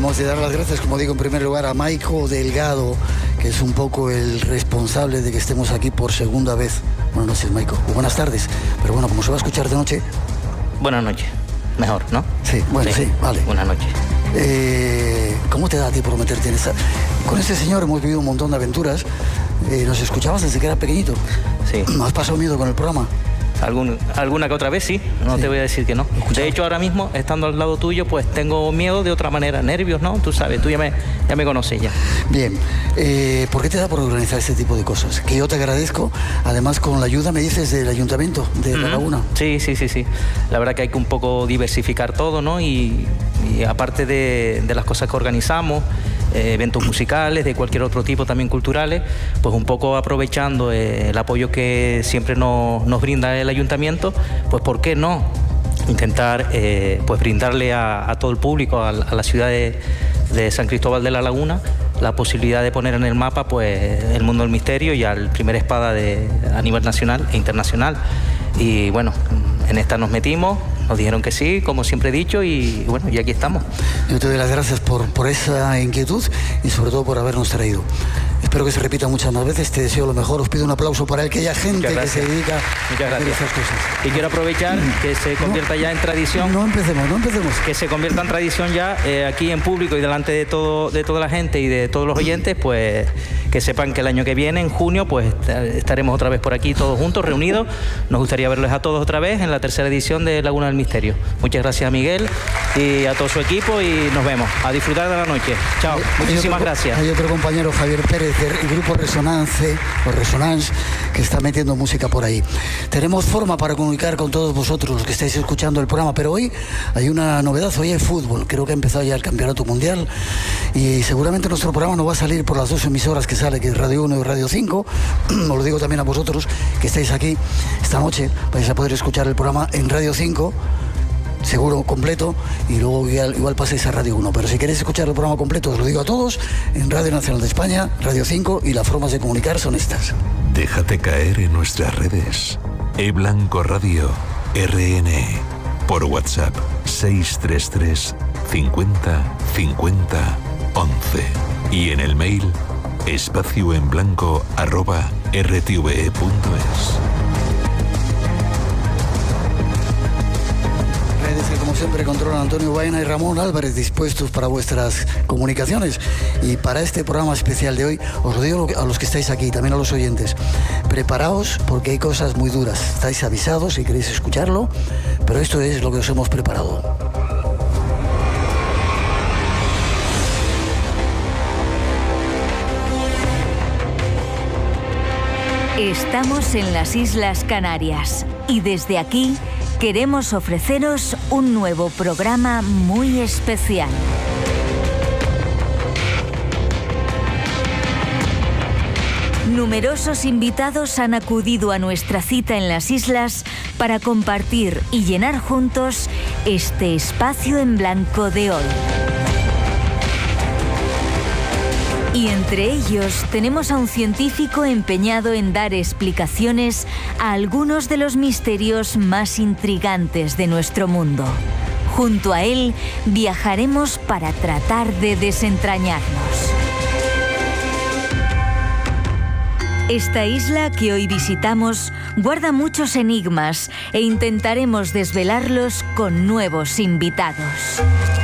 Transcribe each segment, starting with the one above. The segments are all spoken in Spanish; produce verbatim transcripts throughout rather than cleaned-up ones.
Hemos de dar las gracias, como digo, en primer lugar a Maico Delgado, que es un poco el responsable de que estemos aquí por segunda vez. Buenas noches, Maico. Buenas tardes. Pero bueno, como se va a escuchar de noche... Buenas noches. Mejor, ¿no? Sí, bueno, sí, sí vale. Buenas noches. Eh, ¿Cómo te da a ti por meterte en esta...? Con este señor hemos vivido un montón de aventuras. Eh, ¿Nos escuchabas desde que era pequeñito? Sí. ¿Has pasado miedo con el programa? Algún, alguna que otra vez sí, no sí. Te voy a decir que no. De hecho, ahora mismo, estando al lado tuyo, pues tengo miedo de otra manera, nervios, ¿no? Tú sabes, tú ya me, ya me conoces ya. Bien, eh, ¿por qué te da por organizar este tipo de cosas? Que yo te agradezco, además con la ayuda, me dices, del Ayuntamiento de La Laguna. Sí, sí, sí, sí. La verdad que hay que un poco diversificar todo, ¿no? Y, y aparte de, de las cosas que organizamos, eh, eventos musicales, de cualquier otro tipo, también culturales, pues un poco aprovechando eh, el apoyo que siempre nos, nos brinda el Ayuntamiento, pues ¿por qué no intentar eh, pues brindarle a, a todo el público, a, a la ciudad de, de San Cristóbal de la Laguna, la posibilidad de poner en el mapa pues el mundo del misterio y al primer espada de, a nivel nacional e internacional? Y bueno, en esta nos metimos, nos dijeron que sí, como siempre he dicho, y bueno, y aquí estamos. Yo te doy las gracias por, por esa inquietud y sobre todo por habernos traído. Espero que se repita muchas más veces, te deseo lo mejor, os pido un aplauso para aquella gente que se dedica Muchas a hacer gracias. esas cosas. Y quiero aprovechar que se convierta no, ya en tradición. No empecemos, no empecemos. Que se convierta en tradición ya eh, aquí en público y delante de todo de toda la gente y de todos los oyentes, pues que sepan que el año que viene, en junio, pues estaremos otra vez por aquí todos juntos, reunidos. Nos gustaría verlos a todos otra vez en la tercera edición de Laguna del Misterio. Muchas gracias a Miguel y a todo su equipo y nos vemos. A disfrutar de la noche. Chao. Hay Muchísimas otro, gracias. Hay otro compañero, Javier Pérez, del grupo Resonance, o Resonance, que está metiendo música por ahí. Tenemos forma para comunicar con todos vosotros los que estáis escuchando el programa, pero hoy hay una novedad, hoy hay fútbol. Creo que ha empezado ya el Campeonato Mundial y seguramente nuestro programa no va a salir por las dos emisoras que sale, que es Radio uno y Radio cinco. Os lo digo también a vosotros que estáis aquí esta noche, vais a poder escuchar el programa en Radio cinco, seguro completo, y luego igual, igual paséis a Radio uno, pero si queréis escuchar el programa completo, os lo digo a todos, en Radio Nacional de España, Radio cinco, y las formas de comunicar son estas. Déjate caer en nuestras redes. E Blanco Radio R N, por WhatsApp seis tres tres cincuenta cincuenta once y en el mail espacio en blanco arroba r t v e punto es. Que como siempre controlan Antonio Baena y Ramón Álvarez, dispuestos para vuestras comunicaciones. Y para este programa especial de hoy, os lo digo a los que estáis aquí, también a los oyentes, preparaos porque hay cosas muy duras. Estáis avisados si queréis escucharlo, pero esto es lo que os hemos preparado. Estamos en las Islas Canarias y desde aquí queremos ofreceros un nuevo programa muy especial. Numerosos invitados han acudido a nuestra cita en las islas para compartir y llenar juntos este espacio en blanco de hoy. Y entre ellos tenemos a un científico empeñado en dar explicaciones a algunos de los misterios más intrigantes de nuestro mundo. Junto a él viajaremos para tratar de desentrañarlos. Esta isla que hoy visitamos guarda muchos enigmas e intentaremos desvelarlos con nuevos invitados.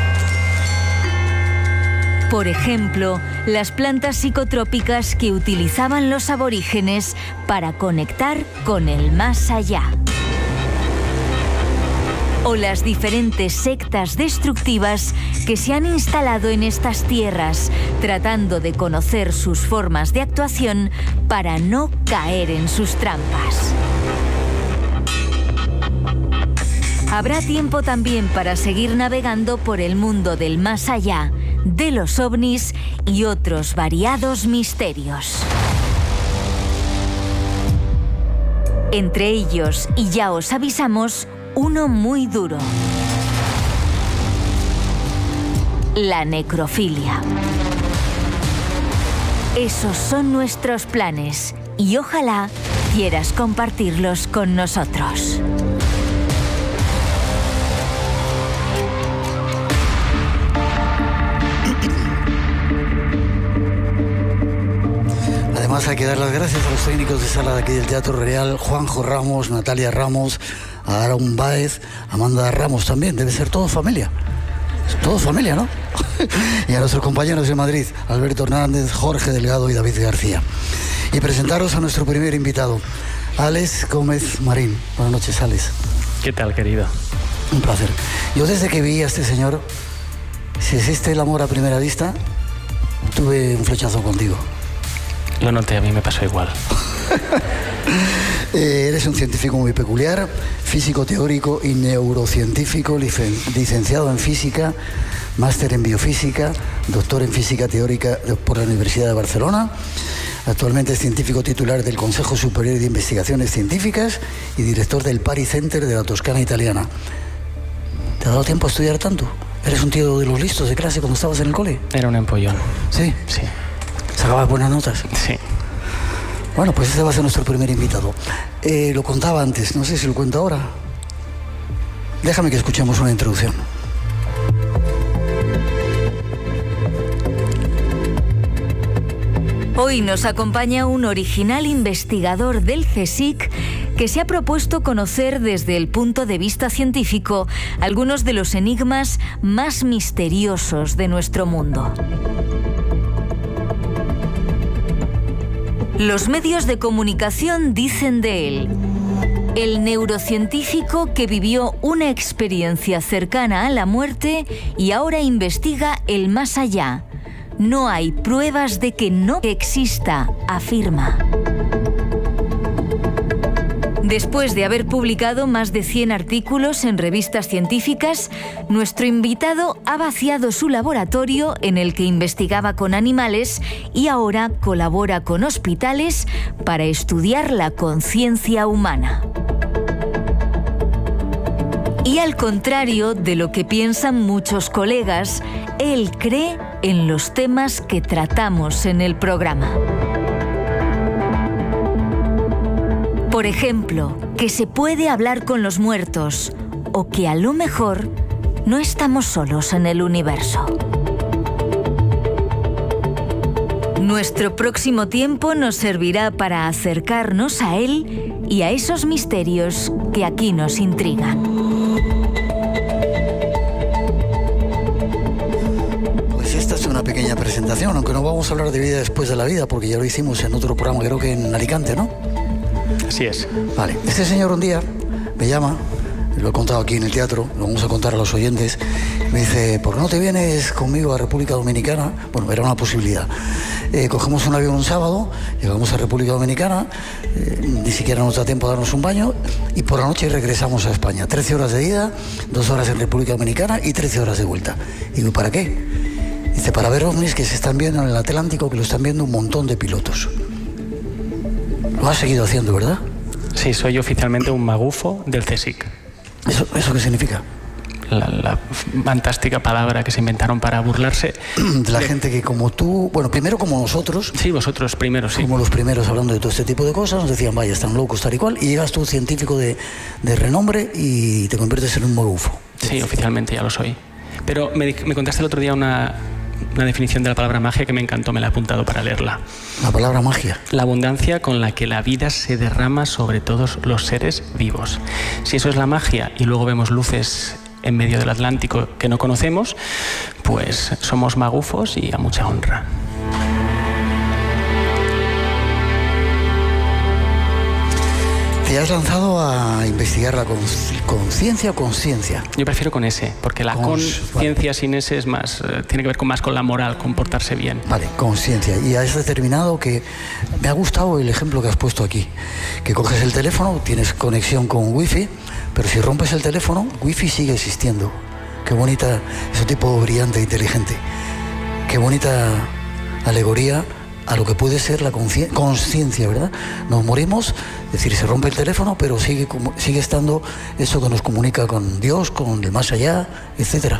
Por ejemplo, las plantas psicotrópicas que utilizaban los aborígenes para conectar con el más allá. O las diferentes sectas destructivas que se han instalado en estas tierras, tratando de conocer sus formas de actuación para no caer en sus trampas. Habrá tiempo también para seguir navegando por el mundo del más allá, de los ovnis y otros variados misterios. Entre ellos, y ya os avisamos, uno muy duro: la necrofilia. Esos son nuestros planes y ojalá quieras compartirlos con nosotros. más hay que dar las gracias a los técnicos de sala de aquí del Teatro Real, Juanjo Ramos, Natalia Ramos, a Aaron Báez, Amanda Ramos también, debe ser todo familia. Todo familia, ¿no? Y a nuestros compañeros de Madrid, Alberto Hernández, Jorge Delgado y David García. Y presentaros a nuestro primer invitado, Alex Gómez Marín. Buenas noches, Alex. ¿Qué tal, querido? Un placer. Yo desde que vi a este señor, si existe el amor a primera vista, tuve un flechazo contigo. Lo noté, a mí me pasó igual. eh, eres un científico muy peculiar, físico teórico y neurocientífico, licen licenciado en física, máster en biofísica, doctor en física teórica por la Universidad de Barcelona. Actualmente es científico titular del Consejo Superior de Investigaciones Científicas y director del Pari Center de la Toscana italiana. ¿Te ha dado tiempo a estudiar tanto? ¿Eres un tío de los listos de clase cuando estabas en el cole? Era un empollón. ¿Sí? Sí. ¿Sacabas buenas notas? Sí. Bueno, pues este va a ser nuestro primer invitado. Eh, lo contaba antes, no sé si lo cuento ahora. Déjame que escuchemos una introducción. Hoy nos acompaña un original investigador del CSIC que se ha propuesto conocer desde el punto de vista científico algunos de los enigmas más misteriosos de nuestro mundo. Los medios de comunicación dicen de él: el neurocientífico que vivió una experiencia cercana a la muerte y ahora investiga el más allá. No hay pruebas de que no exista, afirma. Después de haber publicado más de cien artículos en revistas científicas, nuestro invitado ha vaciado su laboratorio en el que investigaba con animales y ahora colabora con hospitales para estudiar la conciencia humana. Y al contrario de lo que piensan muchos colegas, él cree en los temas que tratamos en el programa. Por ejemplo, que se puede hablar con los muertos o que a lo mejor no estamos solos en el universo. Nuestro próximo tiempo nos servirá para acercarnos a él y a esos misterios que aquí nos intrigan. Pues esta es una pequeña presentación, aunque no vamos a hablar de vida después de la vida, porque ya lo hicimos en otro programa, creo que en Alicante, ¿no? Así es. Vale, este señor un día me llama, lo he contado aquí en el teatro, lo vamos a contar a los oyentes, me dice: ¿por qué no te vienes conmigo a República Dominicana? Bueno, era una posibilidad. Eh, cogemos un avión un sábado, llegamos a República Dominicana, eh, ni siquiera nos da tiempo a darnos un baño, y por la noche regresamos a España. trece horas de ida, dos horas en República Dominicana y trece horas de vuelta. Digo, ¿para qué? Dice: para ver ovnis que se están viendo en el Atlántico, que lo están viendo un montón de pilotos. Lo has seguido haciendo, ¿verdad? Sí, soy oficialmente un magufo del CSIC. ¿Eso, eso qué significa? La, la fantástica palabra que se inventaron para burlarse de la gente que como tú, bueno, primero como nosotros. Sí, vosotros primero, sí. Como los primeros hablando de todo este tipo de cosas, nos decían: vaya, están locos, tal y cual, y llegas tú, científico de, de renombre, y te conviertes en un magufo. Sí, oficialmente ya lo soy. Pero me, me contaste el otro día una... una definición de la palabra magia que me encantó, me la he apuntado para leerla. La palabra magia. La abundancia con la que la vida se derrama sobre todos los seres vivos. Si eso es la magia y luego vemos luces en medio del Atlántico que no conocemos, pues somos magufos y a mucha honra. Te has lanzado a investigar la conciencia o conciencia. Yo prefiero con ese, porque la conciencia sin ese es más, eh, tiene que ver con más con la moral, con portarse bien. Vale, conciencia. Y has determinado que... Me ha gustado el ejemplo que has puesto aquí. Que coges el teléfono, tienes conexión con wifi, pero si rompes el teléfono, wifi sigue existiendo. Qué bonita, ese tipo brillante e inteligente. Qué bonita alegoría a lo que puede ser la conciencia, ¿verdad? Nos morimos, es decir, se rompe el teléfono, pero sigue, sigue estando eso que nos comunica con Dios, con el más allá, etcétera.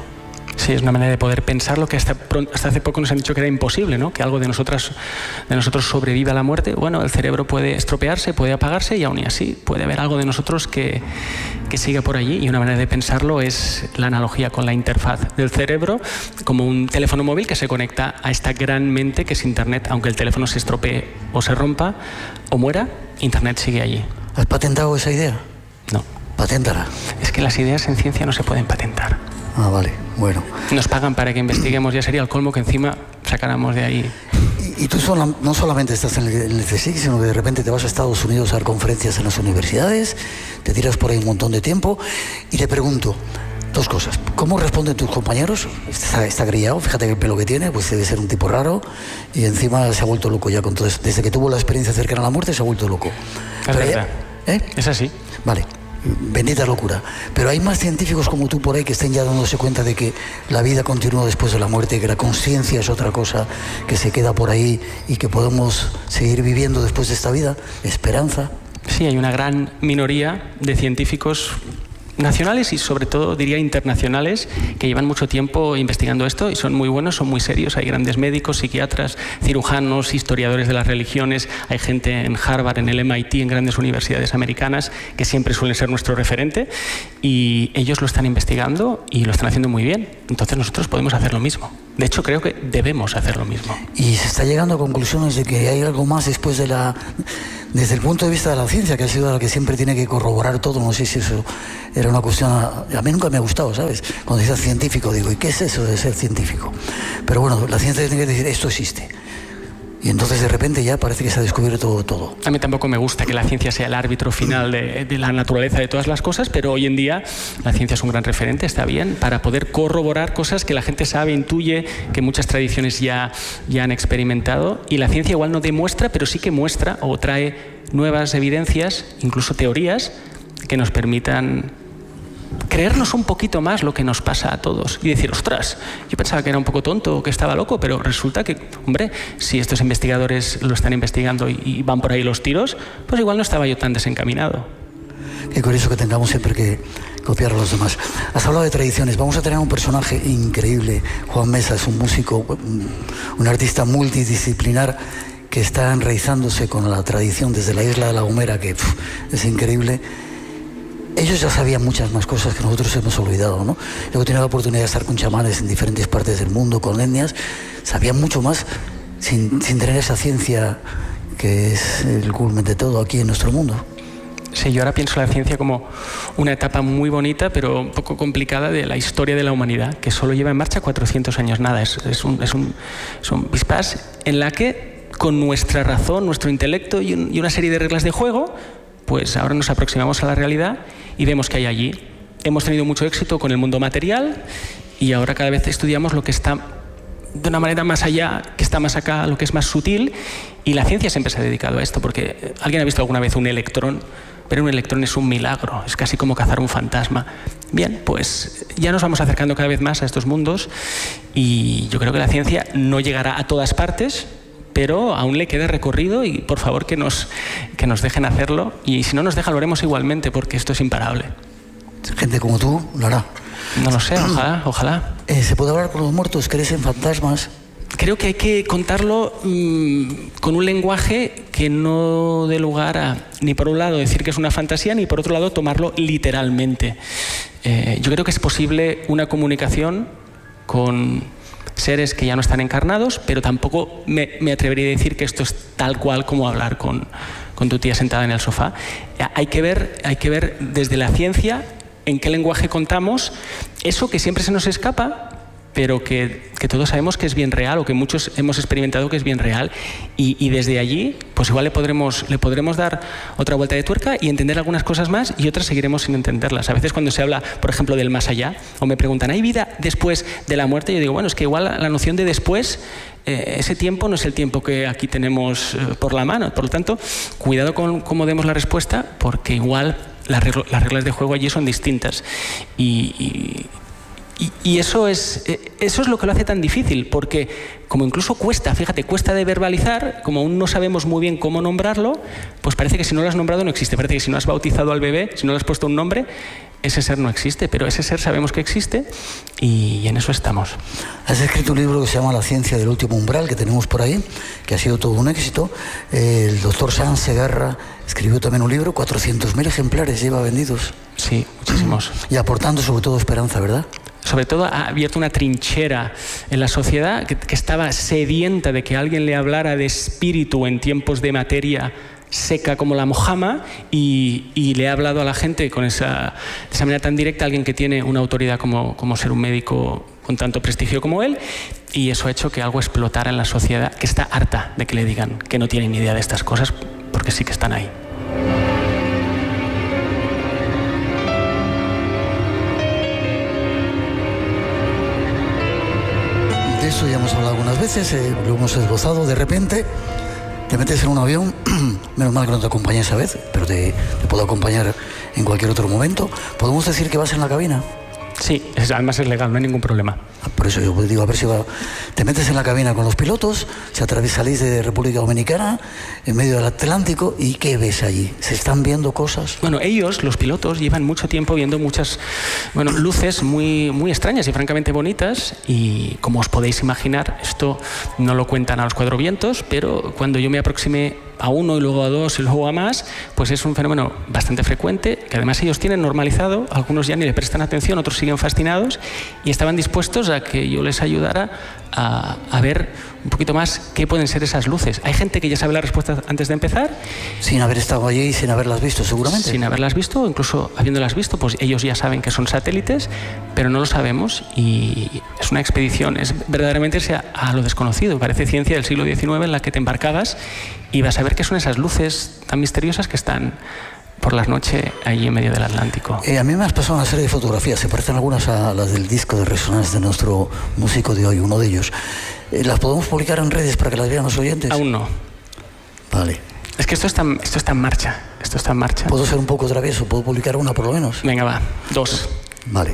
Sí, es una manera de poder pensar lo que hasta, hasta hace poco nos han dicho que era imposible, ¿no? Que algo de, nosotras, de nosotros sobrevive a la muerte. Bueno, el cerebro puede estropearse, puede apagarse y aún así puede haber algo de nosotros que, que siga por allí. Y una manera de pensarlo es la analogía con la interfaz del cerebro, como un teléfono móvil que se conecta a esta gran mente que es Internet. Aunque el teléfono se estropee o se rompa o muera, Internet sigue allí. ¿Has patentado esa idea? No. Paténtala. Es que las ideas en ciencia no se pueden patentar. Ah, vale, bueno. Nos pagan para que investiguemos, ya sería el colmo que encima sacáramos de ahí. Y, y tú sola, no solamente estás en el, en el C S I C, sino que de repente te vas a Estados Unidos a dar conferencias en las universidades, te tiras por ahí un montón de tiempo, y te pregunto dos cosas. ¿Cómo responden tus compañeros? Está, está grillado, fíjate el pelo que tiene, pues debe ser un tipo raro, y encima se ha vuelto loco ya con todo eso. Desde que tuvo la experiencia cercana a la muerte se ha vuelto loco. Es Pero verdad. Ya, ¿eh? Es así. Vale. Bendita locura. Pero hay más científicos como tú por ahí que estén ya dándose cuenta de que la vida continúa después de la muerte, que la conciencia es otra cosa que se queda por ahí y que podemos seguir viviendo después de esta vida. Esperanza. Sí, hay una gran minoría de científicos nacionales y sobre todo diría internacionales que llevan mucho tiempo investigando esto y son muy buenos, son muy serios. Hay grandes médicos, psiquiatras, cirujanos, historiadores de las religiones, hay gente en Harvard, en el M I T, en grandes universidades americanas que siempre suelen ser nuestro referente y ellos lo están investigando y lo están haciendo muy bien. Entonces nosotros podemos hacer lo mismo. De hecho creo que debemos hacer lo mismo. Y se está llegando a conclusiones de que hay algo más después de la... Desde el punto de vista de la ciencia, que ha sido la que siempre tiene que corroborar todo, no sé si eso era una cuestión... A, a mí nunca me ha gustado, ¿sabes? Cuando dices científico, digo, ¿y qué es eso de ser científico? Pero bueno, la ciencia tiene que decir, esto existe. Y entonces de repente ya parece que se ha descubierto todo. A mí tampoco me gusta que la ciencia sea el árbitro final de, de la naturaleza de todas las cosas, pero hoy en día la ciencia es un gran referente, está bien, para poder corroborar cosas que la gente sabe, intuye, que muchas tradiciones ya, ya han experimentado. Y la ciencia igual no demuestra, pero sí que muestra o trae nuevas evidencias, incluso teorías, que nos permitan creernos un poquito más lo que nos pasa a todos y decir, ostras, yo pensaba que era un poco tonto o que estaba loco, pero resulta que, hombre, si estos investigadores lo están investigando y, y van por ahí los tiros, pues igual no estaba yo tan desencaminado. Qué curioso que tengamos siempre que copiar a los demás. Has hablado de tradiciones, vamos a tener un personaje increíble. Juan Mesa es un músico, un artista multidisciplinar que está enraizándose con la tradición desde la isla de La Gomera, que pff, es increíble. Ellos ya sabían muchas más cosas que nosotros hemos olvidado, ¿no? Yo he tenido la oportunidad de estar con chamanes en diferentes partes del mundo, con etnias, sabían mucho más sin, sin tener esa ciencia que es el culmen de todo aquí en nuestro mundo. Sí, yo ahora pienso la ciencia como una etapa muy bonita, pero un poco complicada de la historia de la humanidad, que solo lleva en marcha cuatrocientos años, nada, es, es un, es un, es un pispás en la que con nuestra razón, nuestro intelecto y, un, y una serie de reglas de juego, pues ahora nos aproximamos a la realidad y vemos que hay allí. Hemos tenido mucho éxito con el mundo material y ahora cada vez estudiamos lo que está de una manera más allá, que está más acá, lo que es más sutil, y la ciencia siempre se ha dedicado a esto, porque ¿alguien ha visto alguna vez un electrón? Pero un electrón es un milagro, es casi como cazar un fantasma. Bien, pues ya nos vamos acercando cada vez más a estos mundos y yo creo que la ciencia no llegará a todas partes, pero aún le queda recorrido y por favor que nos, que nos dejen hacerlo y si no nos dejan lo haremos igualmente porque esto es imparable. Gente como tú lo hará. No lo sé, ojalá, ojalá. Eh, ¿Se puede hablar con los muertos? ¿Crees en fantasmas? Creo que hay que contarlo mmm, con un lenguaje que no dé lugar a, ni por un lado decir que es una fantasía, ni por otro lado tomarlo literalmente. Eh, yo creo que es posible una comunicación con seres que ya no están encarnados, pero tampoco me, me atrevería a decir que esto es tal cual como hablar con, con tu tía sentada en el sofá. Hay que ver, hay que ver desde la ciencia en qué lenguaje contamos eso que siempre se nos escapa, pero que, que todos sabemos que es bien real o que muchos hemos experimentado que es bien real y, y desde allí pues igual le podremos, le podremos dar otra vuelta de tuerca y entender algunas cosas más y otras seguiremos sin entenderlas. A veces cuando se habla, por ejemplo, del más allá o me preguntan, ¿hay vida después de la muerte? Yo digo, bueno, es que igual la noción de después, eh, ese tiempo no es el tiempo que aquí tenemos eh, por la mano. Por lo tanto, cuidado con cómo demos la respuesta porque igual las reglas de juego allí son distintas y, y y, y eso, es, eso es lo que lo hace tan difícil, porque como incluso cuesta, fíjate, cuesta de verbalizar, como aún no sabemos muy bien cómo nombrarlo, pues parece que si no lo has nombrado no existe, parece que si no has bautizado al bebé, si no le has puesto un nombre, ese ser no existe, pero ese ser sabemos que existe y en eso estamos. Has escrito un libro que se llama La ciencia del último umbral, que tenemos por ahí, que ha sido todo un éxito. El doctor Sanz Segarra escribió también un libro, cuatrocientos mil ejemplares lleva vendidos. Sí, muchísimos. Y aportando sobre todo esperanza, ¿verdad? Sobre todo ha abierto una trinchera en la sociedad que, que estaba sedienta de que alguien le hablara de espíritu en tiempos de materia seca como la mojama, y, y le ha hablado a la gente con esa, de esa manera tan directa, alguien que tiene una autoridad como, como ser un médico con tanto prestigio como él, y eso ha hecho que algo explotara en la sociedad, que está harta de que le digan que no tienen ni idea de estas cosas, porque sí que están ahí. De eso ya hemos hablado algunas veces, eh, lo hemos esbozado. De repente te metes en un avión, menos mal que no te acompañé esa vez, pero te, te puedo acompañar en cualquier otro momento. ¿Podemos decir que vas en la cabina? Sí, es, además es legal, no hay ningún problema. Por eso yo digo, a ver si va, te metes en la cabina con los pilotos, se atraviesa, salís de República Dominicana, en medio del Atlántico, ¿y qué ves allí? ¿Se están viendo cosas? Bueno, ellos, los pilotos, llevan mucho tiempo viendo muchas, bueno, luces muy, muy extrañas y francamente bonitas, y como os podéis imaginar, esto no lo cuentan a los cuatro vientos, pero cuando yo me aproximé a uno y luego a dos y luego a más, pues es un fenómeno bastante frecuente, que además ellos tienen normalizado, algunos ya ni le prestan atención, otros siguen fascinados, y estaban dispuestos a que yo les ayudara a, a ver un poquito más qué pueden ser esas luces. Hay gente que ya sabe la respuesta antes de empezar. Sin haber estado allí y sin haberlas visto, seguramente. Sin haberlas visto, incluso habiéndolas visto, pues ellos ya saben que son satélites, pero no lo sabemos, y es una expedición, es verdaderamente irse a, a lo desconocido. Parece ciencia del siglo diecinueve en la que te embarcabas y vas a ver qué son esas luces tan misteriosas que están por la noche allí en medio del Atlántico. Eh, a mí me has pasado una serie de fotografías, se parecen algunas a las del disco de Resonance de nuestro músico de hoy, uno de ellos. Eh, ¿Las podemos publicar en redes para que las vean los oyentes? Aún no. Vale. Es que esto está, esto está en marcha, esto está en marcha. ¿Puedo ser un poco travieso? ¿Puedo publicar una por lo menos? Venga, va, dos. Vale.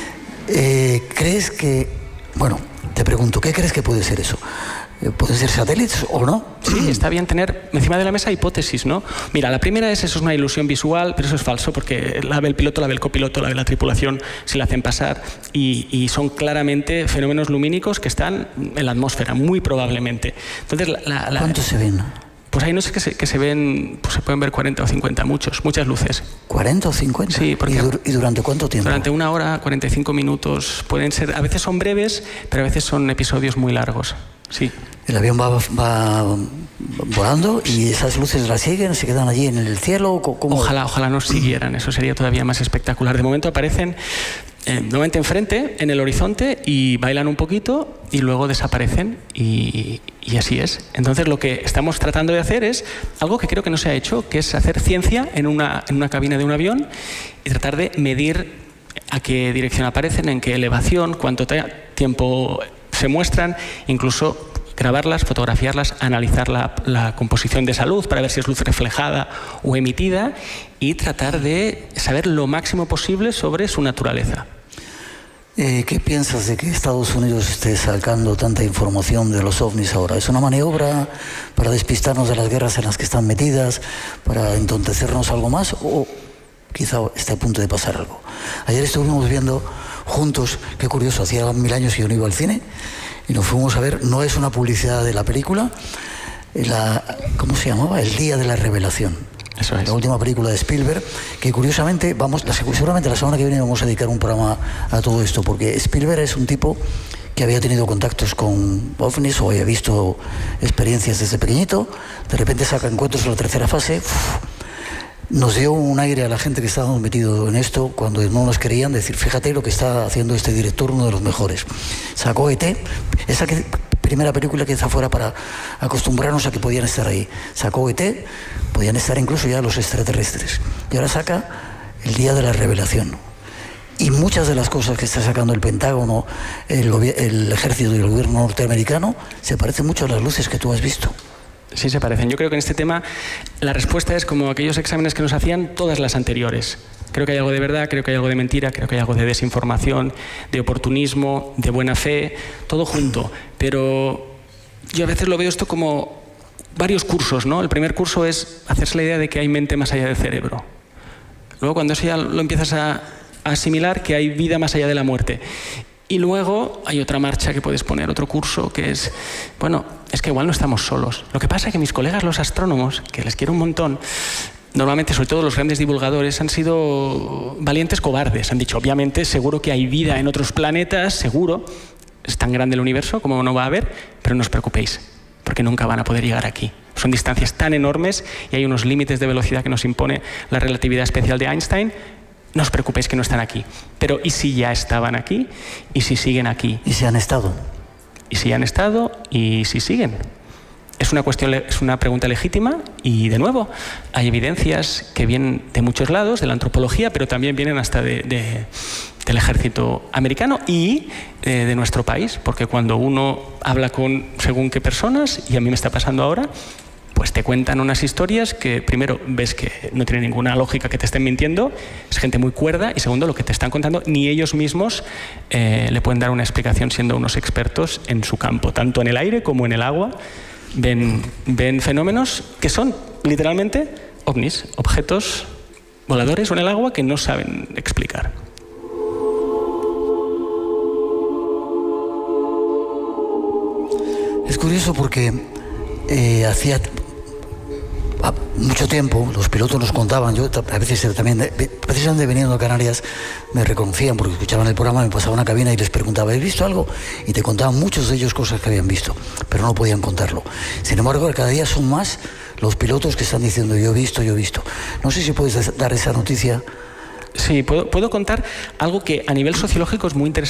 Eh, ¿Crees que... Bueno, te pregunto, ¿qué crees que puede ser eso? ¿Pueden ser satélites o no? Sí, está bien tener encima de la mesa hipótesis, ¿no? Mira, la primera es, eso es una ilusión visual, pero eso es falso, porque la ve el piloto, la ve el copiloto, la ve la tripulación, si la hacen pasar, y, y son claramente fenómenos lumínicos que están en la atmósfera, muy probablemente. Entonces, la, la, la, ¿cuántos se ven? Pues ahí no sé que se, que se ven, pues se pueden ver cuarenta o cincuenta, muchos, muchas luces. ¿cuarenta o cincuenta? Sí, porque... ¿Y, dur ¿Y durante cuánto tiempo? Durante una hora, cuarenta y cinco minutos. Pueden ser, a veces son breves, pero a veces son episodios muy largos. Sí. El avión va, va volando y esas luces las siguen, se quedan allí en el cielo. ¿Cómo? Ojalá, ojalá nos siguieran, eso sería todavía más espectacular. De momento aparecen eh, nuevamente enfrente, en el horizonte, y bailan un poquito y luego desaparecen, y, y así es. Entonces lo que estamos tratando de hacer es algo que creo que no se ha hecho, que es hacer ciencia en una, en una cabina de un avión y tratar de medir a qué dirección aparecen, en qué elevación, cuánto tiempo se muestran, incluso grabarlas, fotografiarlas, analizar la, la composición de esa luz para ver si es luz reflejada o emitida, y tratar de saber lo máximo posible sobre su naturaleza. Eh, ¿Qué piensas de que Estados Unidos esté sacando tanta información de los ovnis ahora? ¿Es una maniobra para despistarnos de las guerras en las que están metidas, para entontecernos algo más, o quizá esté a punto de pasar algo? Ayer estuvimos viendo juntos, qué curioso, hacía mil años que yo no iba al cine, y nos fuimos a ver, no es una publicidad de la película, la, ¿cómo se llamaba? El Día de la Revelación. Eso es. La última película de Spielberg, que curiosamente, vamos, seguramente la semana que viene vamos a dedicar un programa a todo esto, porque Spielberg es un tipo que había tenido contactos con ovnis o había visto experiencias desde pequeñito, de repente saca encuentros en la tercera fase. Uf, nos dio un aire a la gente que estábamos metidos en esto, cuando no nos querían, decir, fíjate lo que está haciendo este director, uno de los mejores. Sacó E T, esa que, primera película que está fuera para acostumbrarnos a que podían estar ahí. Sacó E T, podían estar incluso ya los extraterrestres. Y ahora saca El Día de la Revelación. Y muchas de las cosas que está sacando el Pentágono, el, el ejército y el gobierno norteamericano, se parecen mucho a las luces que tú has visto. Sí se parecen. Yo creo que en este tema la respuesta es como aquellos exámenes que nos hacían todas las anteriores. Creo que hay algo de verdad, creo que hay algo de mentira, creo que hay algo de desinformación, de oportunismo, de buena fe, todo junto. Pero yo a veces lo veo esto como varios cursos, ¿no? El primer curso es hacerse la idea de que hay mente más allá del cerebro. Luego, cuando eso ya lo empiezas a, a asimilar, que hay vida más allá de la muerte. Y luego hay otra marcha que puedes poner, otro curso, que es, bueno, es que igual no estamos solos. Lo que pasa es que mis colegas los astrónomos, que les quiero un montón, normalmente, sobre todo los grandes divulgadores, han sido valientes cobardes. Han dicho, obviamente, seguro que hay vida en otros planetas, seguro. Es tan grande el universo como no va a haber, pero no os preocupéis, porque nunca van a poder llegar aquí. Son distancias tan enormes y hay unos límites de velocidad que nos impone la relatividad especial de Einstein. No os preocupéis que no están aquí. Pero ¿y si ya estaban aquí? ¿Y si siguen aquí? ¿Y si han estado? ¿Y si han estado? ¿Y si siguen? Es una cuestión, es una pregunta legítima y, de nuevo, hay evidencias que vienen de muchos lados, de la antropología, pero también vienen hasta de, de, del ejército americano y eh, de nuestro país, porque cuando uno habla con según qué personas, y a mí me está pasando ahora, pues te cuentan unas historias que, primero, ves que no tiene ninguna lógica que te estén mintiendo, es gente muy cuerda, y segundo, lo que te están contando, ni ellos mismos eh, le pueden dar una explicación siendo unos expertos en su campo, tanto en el aire como en el agua. Ven, ven fenómenos que son literalmente ovnis, objetos voladores o en el agua que no saben explicar. Es curioso porque eh, hacía mucho tiempo los pilotos nos contaban, yo a veces también, precisamente veniendo a Canarias, me reconocían porque escuchaban el programa, me pasaba a una cabina y les preguntaba, ¿habéis visto algo? Y te contaban muchos de ellos cosas que habían visto, pero no podían contarlo. Sin embargo, cada día son más los pilotos que están diciendo, yo he visto, yo he visto. No sé si puedes dar esa noticia. Sí, puedo, puedo contar algo que a nivel sociológico es muy interesante.